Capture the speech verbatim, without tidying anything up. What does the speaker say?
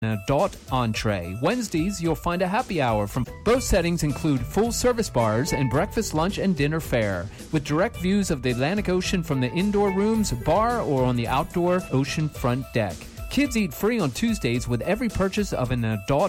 an adult entree. Wednesdays, you'll find a happy hour. From both settings include full service bars and breakfast, lunch, and dinner fare, with direct views of the Atlantic Ocean from the indoor rooms, bar, or on the outdoor ocean front deck. Kids eat free on Tuesdays with every purchase of an adult